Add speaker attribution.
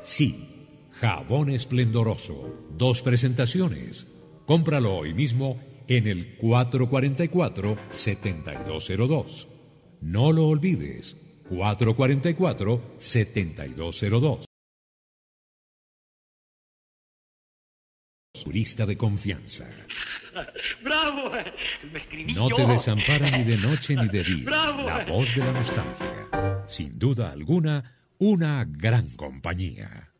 Speaker 1: Sí, jabón esplendoroso. 2 presentaciones. Cómpralo hoy mismo en el 444-7202. No lo olvides, 444-7202. Turista de confianza.
Speaker 2: ¡Bravo! Me escribí
Speaker 1: No
Speaker 2: yo.
Speaker 1: te desampara ni de noche ni de día.
Speaker 2: ¡Bravo!
Speaker 1: La voz de la nostalgia. Sin duda alguna, una gran compañía.